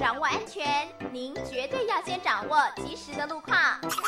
掌握安全，您绝对要先掌握及时的路况。